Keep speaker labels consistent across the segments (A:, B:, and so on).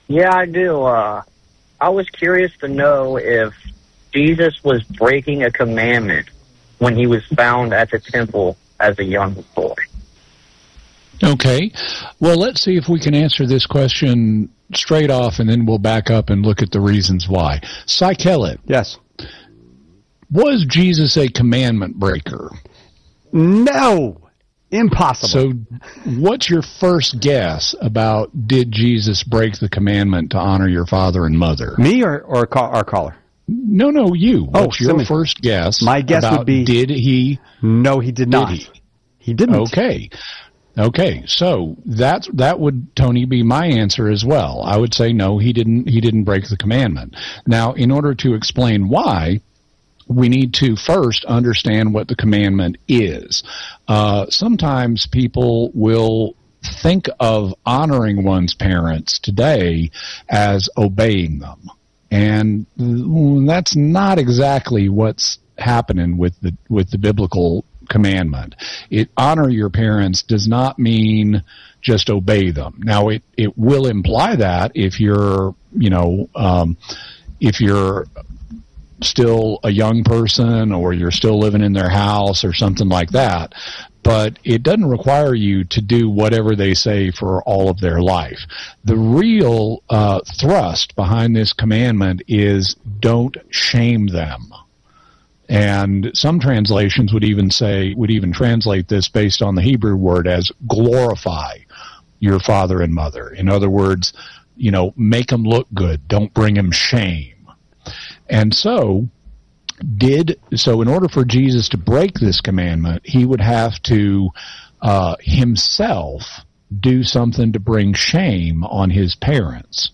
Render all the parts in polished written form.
A: Yeah, I do. I was curious to know if Jesus was breaking a commandment when he was found at the temple as a young boy.
B: Okay. Well, let's see if we can answer this question straight off, and then we'll back up and look at the reasons why. Cy Kellett.
C: Yes.
B: Was Jesus a commandment breaker?
C: No. Impossible.
B: So what's your first guess about did Jesus break the commandment to honor your father and mother?
C: Me or our caller?
B: No, you. What's your first guess?
C: My guess would be...
B: Did he?
C: No, he did not. He didn't.
B: Okay, so that would, Tony, be my answer as well. I would say no, he didn't break the commandment. Now, in order to explain why, we need to first understand what the commandment is. Sometimes people will think of honoring one's parents today as obeying them. And that's not exactly what's happening with the biblical commandment. Honor your parents does not mean just obey them. Now, it will imply that if you're still a young person or you're still living in their house or something like that, but it doesn't require you to do whatever they say for all of their life. The real thrust behind this commandment is don't shame them. And some translations would even translate this based on the Hebrew word as glorify your father and mother. In other words, make them look good. Don't bring them shame. And so in order for Jesus to break this commandment, he would have to himself do something to bring shame on his parents.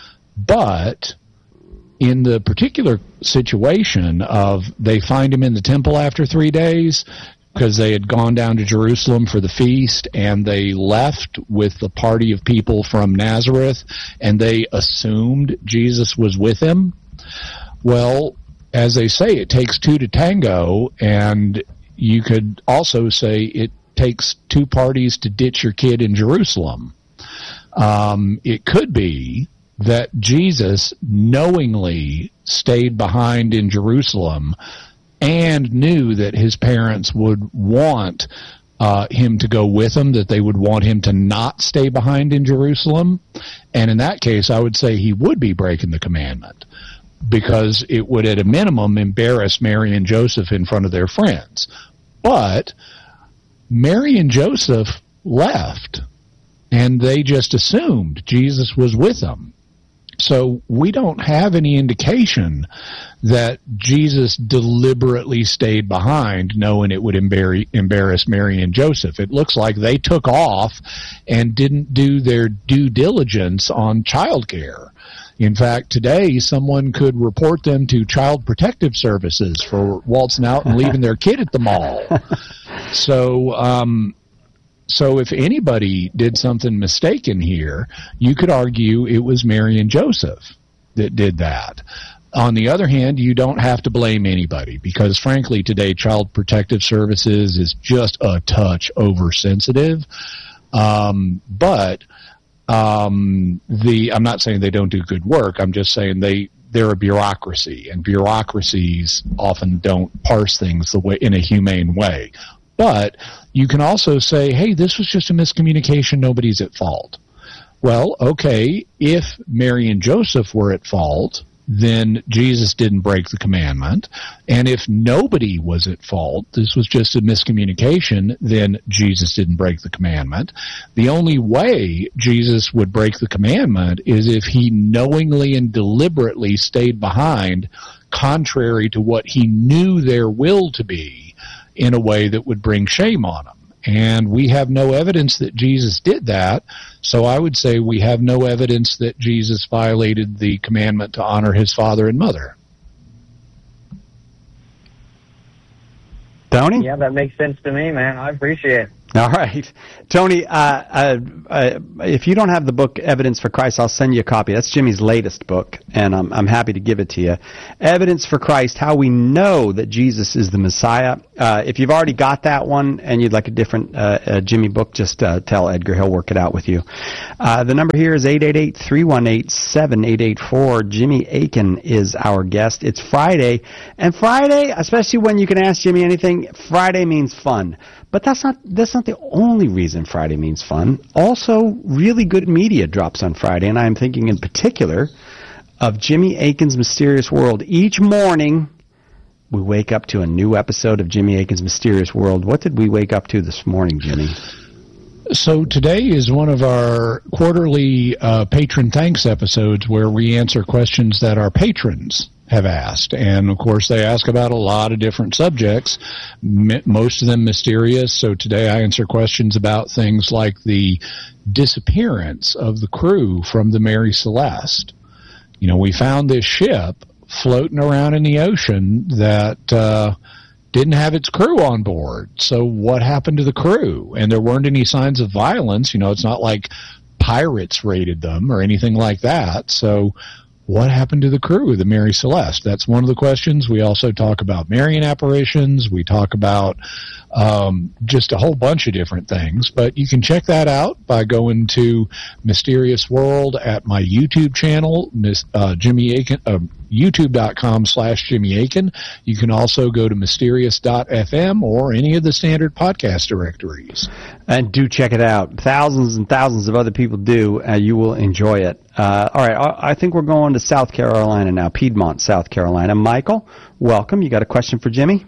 B: But in the particular situation of they find him in the temple after 3 days because they had gone down to Jerusalem for the feast and they left with the party of people from Nazareth and they assumed Jesus was with him. Well, as they say, it takes two to tango, and you could also say it takes two parties to ditch your kid in Jerusalem. It could be that Jesus knowingly stayed behind in Jerusalem and knew that his parents would want him to go with them, that they would want him to not stay behind in Jerusalem. And in that case, I would say he would be breaking the commandment because it would at a minimum embarrass Mary and Joseph in front of their friends. But Mary and Joseph left, and they just assumed Jesus was with them. So we don't have any indication that Jesus deliberately stayed behind knowing it would embarrass Mary and Joseph. It looks like they took off and didn't do their due diligence on childcare. In fact, today someone could report them to Child Protective Services for waltzing out and leaving their kid at the mall. So if anybody did something mistaken here, you could argue it was Mary and Joseph that did that. On the other hand, you don't have to blame anybody because, frankly, today Child Protective Services is just a touch oversensitive. I'm not saying they don't do good work. I'm just saying they're a bureaucracy, and bureaucracies often don't parse things in a humane way. But you can also say, hey, this was just a miscommunication. Nobody's at fault. Well, okay, if Mary and Joseph were at fault, then Jesus didn't break the commandment. And if nobody was at fault, this was just a miscommunication, then Jesus didn't break the commandment. The only way Jesus would break the commandment is if he knowingly and deliberately stayed behind, contrary to what he knew their will to be, in a way that would bring shame on them. And we have no evidence that Jesus did that, so I would say we have no evidence that Jesus violated the commandment to honor his father and mother.
C: Tony?
A: Yeah, that makes sense to me, man. I appreciate it.
C: All right. Tony, if you don't have the book Evidence for Christ, I'll send you a copy. That's Jimmy's latest book, and I'm happy to give it to you. Evidence for Christ, How We Know That Jesus is the Messiah. If you've already got that one and you'd like a different Jimmy book, just tell Edgar. He'll work it out with you. The number here is 888-318-7884. Jimmy Akin is our guest. It's Friday, and Friday, especially when you can ask Jimmy anything, Friday means fun. But that's not the only reason Friday means fun. Also, really good media drops on Friday, and I'm thinking in particular of Jimmy Akin's Mysterious World. Each morning, we wake up to a new episode of Jimmy Akin's Mysterious World. What did we wake up to this morning, Jimmy?
B: So today is one of our quarterly patron thanks episodes where we answer questions that our patrons have asked. And, of course, they ask about a lot of different subjects, most of them mysterious. So today I answer questions about things like the disappearance of the crew from the Mary Celeste. You know, we found this ship floating around in the ocean that didn't have its crew on board. So what happened to the crew? And there weren't any signs of violence. You know, it's not like pirates raided them or anything like that. So what happened to the crew of the Mary Celeste? That's one of the questions. We also talk about Marian apparitions. We talk about just a whole bunch of different things. But you can check that out by going to Mysterious World at my YouTube channel, Jimmy Akin, youtube.com/Jimmy Akin. You can also go to mysterious.fm or any of the standard podcast directories.
C: And do check it out. Thousands and thousands of other people do. You will enjoy it. All right, I think we're going to South Carolina now, Piedmont, South Carolina. Michael, welcome. You got a question for Jimmy?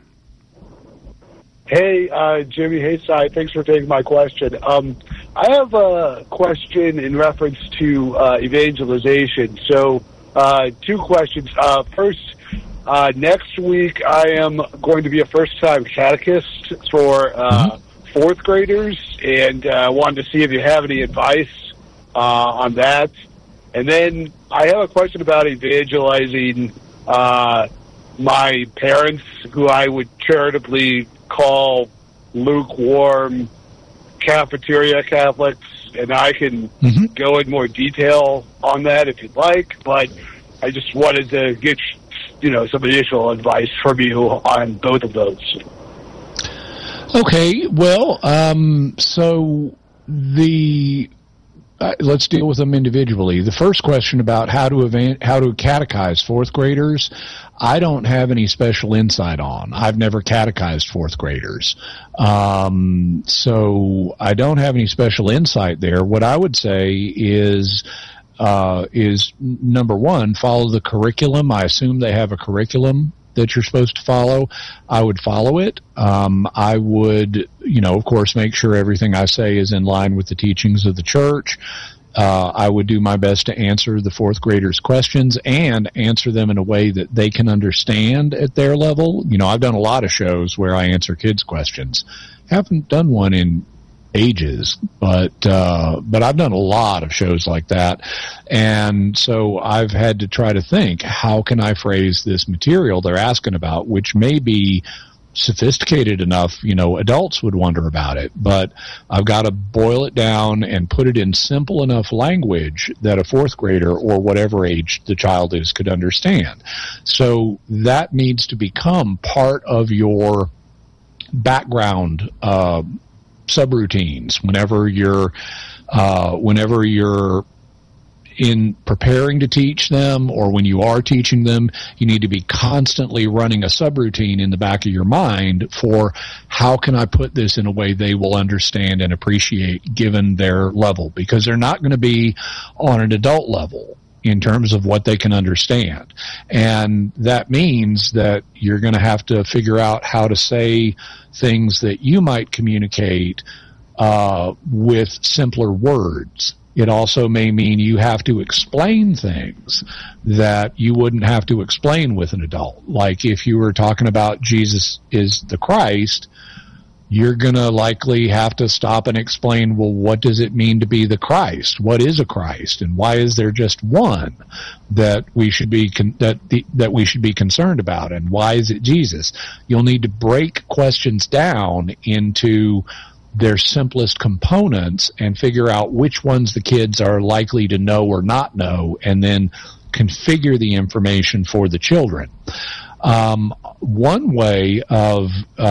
D: Hey, Jimmy. Hey, Cy. Thanks for taking my question. I have a question in reference to evangelization. So, two questions. First, next week I am going to be a first-time catechist for fourth graders, and I wanted to see if you have any advice on that. And then I have a question about evangelizing my parents, who I would charitably call lukewarm cafeteria Catholics, and I can go in more detail on that if you'd like, but I just wanted to get, some initial advice from you on both of those.
B: Okay, well, so let's deal with them individually. The first question about how to catechize fourth graders, I don't have any special insight on. I've never catechized fourth graders. So I don't have any special insight there. What I would say is number one, follow the curriculum. I assume they have a curriculum that you're supposed to follow. I would follow it. I would, of course, make sure everything I say is in line with the teachings of the church. I would do my best to answer the fourth graders' questions and answer them in a way that they can understand at their level. I've done a lot of shows where I answer kids' questions. Haven't done one in ages, but I've done a lot of shows like that, and so I've had to try to think, how can I phrase this material they're asking about, which may be sophisticated enough, adults would wonder about it, but I've got to boil it down and put it in simple enough language that a fourth grader or whatever age the child is could understand. So that needs to become part of your background subroutines whenever you're in preparing to teach them, or when you are teaching them. You need to be constantly running a subroutine in the back of your mind for, how can I put this in a way they will understand and appreciate given their level, because they're not going to be on an adult level in terms of what they can understand. And that means that you're going to have to figure out how to say things that you might communicate with simpler words. It also may mean you have to explain things that you wouldn't have to explain with an adult. Like if you were talking about Jesus is the Christ, you're going to likely have to stop and explain, well, what does it mean to be the Christ? What is a Christ? And why is there just one that we should be that we should be concerned about? And why is it Jesus? You'll need to break questions down into their simplest components and figure out which ones the kids are likely to know or not know, and then configure the information for the children. One way of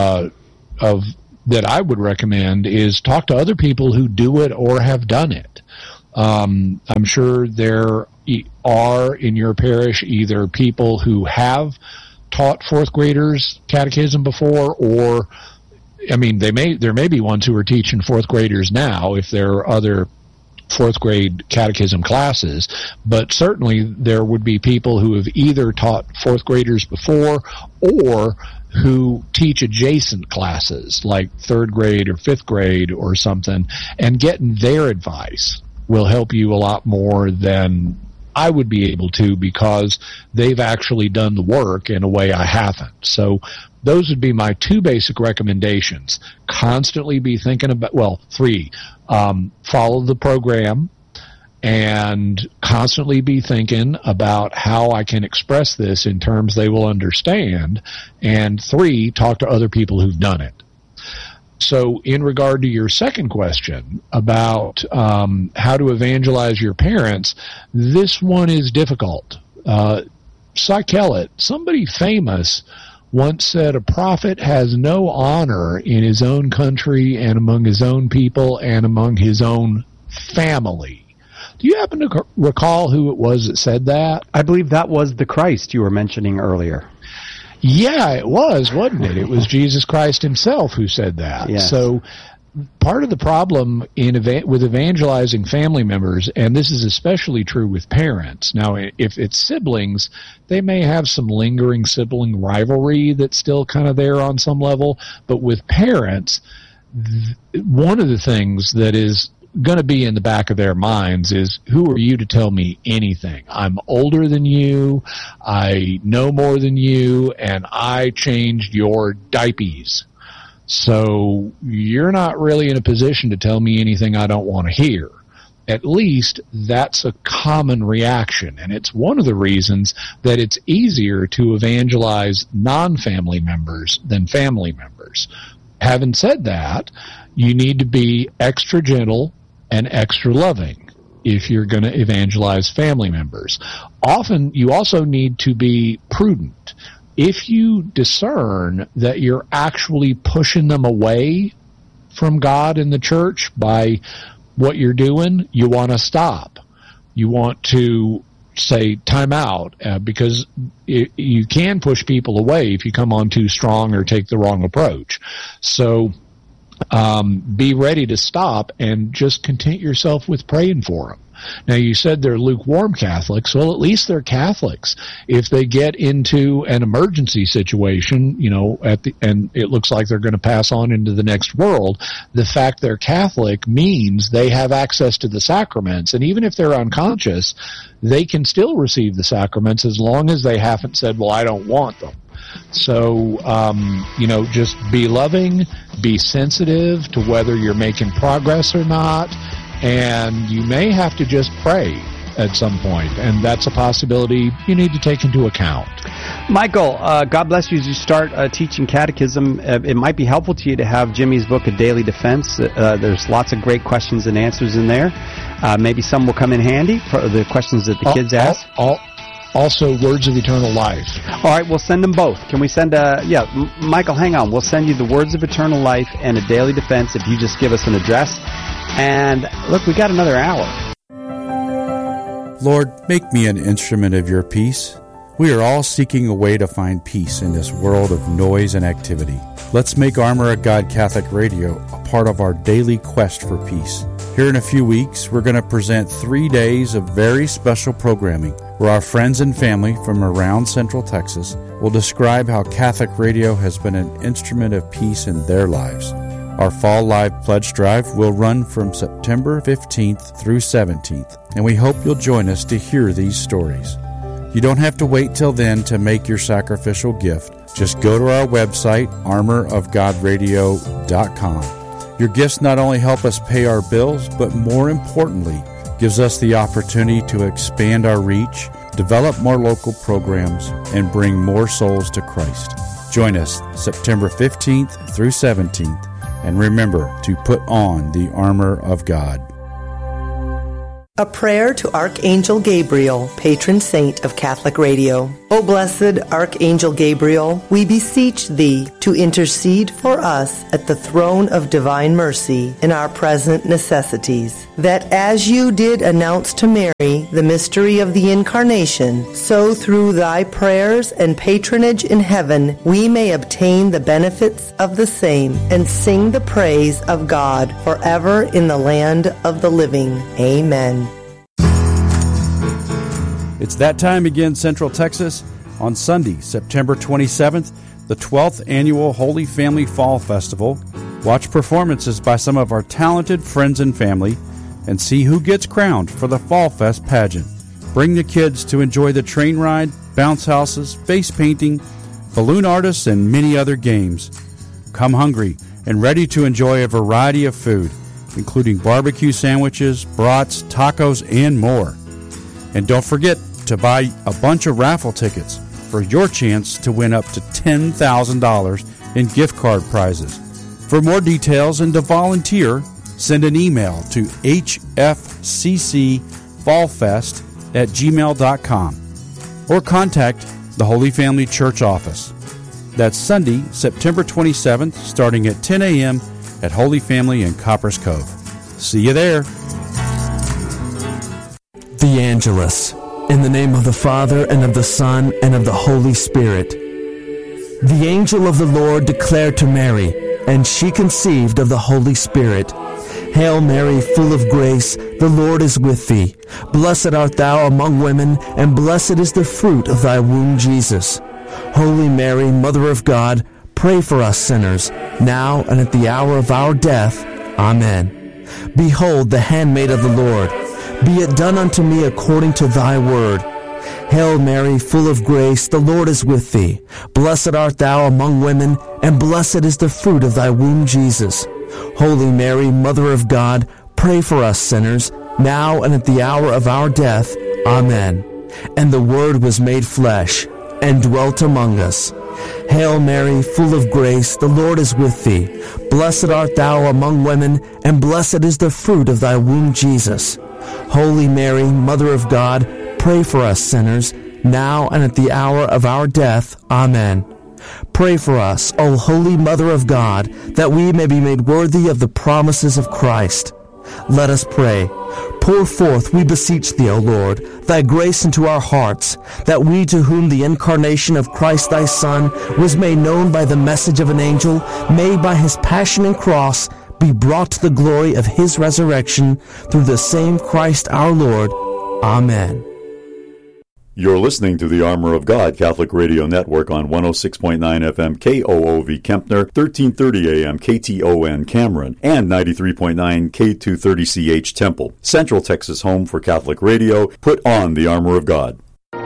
B: that I would recommend is talk to other people who do it or have done it. I'm sure there are in your parish either people who have taught fourth graders catechism before, or there may be ones who are teaching fourth graders now if there are other fourth grade catechism classes, but certainly there would be people who have either taught fourth graders before or who teach adjacent classes like third grade or fifth grade or something, and getting their advice will help you a lot more than I would be able to, because they've actually done the work in a way I haven't. So those would be my two basic recommendations. Constantly be thinking about, three, follow the program and constantly be thinking about how I can express this in terms they will understand. And three, talk to other people who've done it. So in regard to your second question about how to evangelize your parents, this one is difficult. Cy Kellett, somebody famous, once said a prophet has no honor in his own country and among his own people and among his own family. Do you happen to recall who it was that said that?
C: I believe that was the Christ you were mentioning earlier.
B: Yeah, it was, wasn't it? It was Jesus Christ himself who said that.
C: Yes.
B: So part of the problem with evangelizing family members, and this is especially true with parents. Now, if it's siblings, they may have some lingering sibling rivalry that's still kind of there on some level. But with parents, one of the things that is going to be in the back of their minds is, who are you to tell me anything? I'm older than you, I know more than you, and I changed your diapers. So you're not really in a position to tell me anything I don't want to hear. At least that's a common reaction, and it's one of the reasons that it's easier to evangelize non-family members than family members. Having said that, you need to be extra gentle and extra loving if you're going to evangelize family members. Often, you also need to be prudent. If you discern that you're actually pushing them away from God and the church by what you're doing, you want to stop. You want to say time out, because you can push people away if you come on too strong or take the wrong approach. So be ready to stop and just content yourself with praying for them. Now, you said they're lukewarm Catholics. Well, at least they're Catholics. If they get into an emergency situation, and it looks like they're going to pass on into the next world, the fact they're Catholic means they have access to the sacraments. And even if they're unconscious, they can still receive the sacraments as long as they haven't said, well, I don't want them. So, just be loving, be sensitive to whether you're making progress or not, and you may have to just pray at some point, and that's a possibility you need to take into account.
C: Michael, God bless you as you start teaching catechism. It might be helpful to you to have Jimmy's book, A Daily Defense. There's lots of great questions and answers in there. Maybe some will come in handy for the questions that the kids ask.
B: Also, Words of Eternal Life.
C: All right, we'll send them both. Can we send Michael, hang on. We'll send you the Words of Eternal Life and A Daily Defense if you just give us an address. And look, we got another hour.
E: Lord, make me an instrument of your peace. We are all seeking a way to find peace in this world of noise and activity. Let's make Armor of God Catholic Radio a part of our daily quest for peace. Here in a few weeks, we're going to present 3 days of very special programming where our friends and family from around Central Texas will describe how Catholic radio has been an instrument of peace in their lives. Our Fall Live Pledge Drive will run from September 15th through 17th, and we hope you'll join us to hear these stories. You don't have to wait till then to make your sacrificial gift. Just go to our website, armorofgodradio.com. Your gifts not only help us pay our bills, but more importantly, gives us the opportunity to expand our reach, develop more local programs, and bring more souls to Christ. Join us September 15th through 17th And remember to put on the armor of God.
F: A prayer to Archangel Gabriel, patron saint of Catholic Radio. O blessed Archangel Gabriel, we beseech thee to intercede for us at the throne of divine mercy in our present necessities, that as you did announce to Mary the mystery of the Incarnation, so through thy prayers and patronage in heaven we may obtain the benefits of the same and sing the praise of God forever in the land of the living. Amen.
E: It's that time again, Central Texas. On Sunday, September 27th, the 12th Annual Holy Family Fall Festival. Watch performances by some of our talented friends and family and see who gets crowned for the Fall Fest pageant. Bring the kids to enjoy the train ride, bounce houses, face painting, balloon artists, and many other games. Come hungry and ready to enjoy a variety of food, including barbecue sandwiches, brats, tacos, and more. And don't forget to buy a bunch of raffle tickets for your chance to win up to $10,000 in gift card prizes. For more details and to volunteer, send an email to hfccfallfest@gmail.com or contact the Holy Family Church office. That's Sunday, September 27th, starting at 10 a.m. at Holy Family in Coppers Cove. See you there.
G: The Angelus. In the name of the Father, and of the Son, and of the Holy Spirit. The angel of the Lord declared to Mary, and she conceived of the Holy Spirit. Hail Mary, full of grace, the Lord is with thee. Blessed art thou among women, and blessed is the fruit of thy womb, Jesus. Holy Mary, Mother of God, pray for us sinners, now and at the hour of our death. Amen. Behold the handmaid of the Lord. Be it done unto me according to thy word. Hail Mary, full of grace, the Lord is with thee. Blessed art thou among women, and blessed is the fruit of thy womb, Jesus. Holy Mary, Mother of God, pray for us sinners, now and at the hour of our death. Amen. And the Word was made flesh, and dwelt among us. Hail Mary, full of grace, the Lord is with thee. Blessed art thou among women, and blessed is the fruit of thy womb, Jesus. Holy Mary, Mother of God, pray for us sinners, now and at the hour of our death. Amen. Pray for us, O Holy Mother of God, that we may be made worthy of the promises of Christ. Let us pray. Pour forth, we beseech thee, O Lord, thy grace into our hearts, that we to whom the incarnation of Christ thy Son was made known by the message of an angel, may by his passion and cross be brought to the glory of his resurrection through the same Christ our Lord. Amen.
H: You're listening to the Armor of God Catholic Radio Network on 106.9 FM KOOV Kempner, 1330 AM KTON Cameron, and 93.9 K230CH Temple. Central Texas home for Catholic radio. Put on the Armor of God.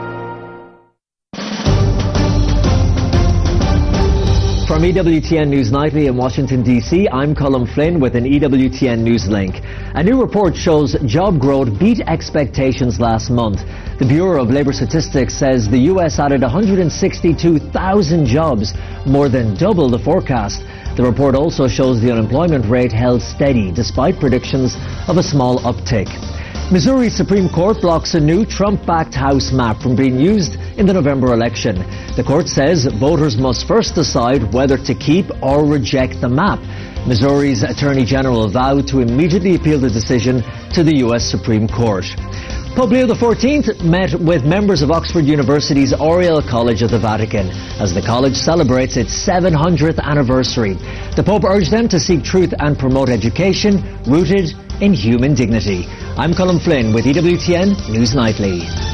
I: From EWTN News Nightly in Washington, D.C., I'm Colin Flynn with an EWTN News link. A new report shows job growth beat expectations last month. The Bureau of Labor Statistics says the U.S. added 162,000 jobs, more than double the forecast. The report also shows the unemployment rate held steady despite predictions of a small uptick. Missouri Supreme Court blocks a new Trump-backed House map from being used in the November election. The court says voters must first decide whether to keep or reject the map. Missouri's Attorney General vowed to immediately appeal the decision to the U.S. Supreme Court. Pope Leo XIV met with members of Oxford University's Oriel College of the Vatican as the college celebrates its 700th anniversary. The Pope urged them to seek truth and promote education rooted in human dignity. I'm Colin Flynn with EWTN News Nightly.